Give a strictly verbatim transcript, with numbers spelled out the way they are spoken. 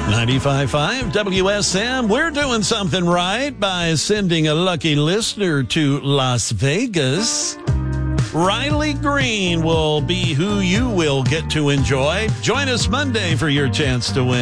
ninety-five point five W S M. We're doing something right by sending a lucky listener to Las Vegas. Riley Green will be who you will get to enjoy. Join us Monday for your chance to win.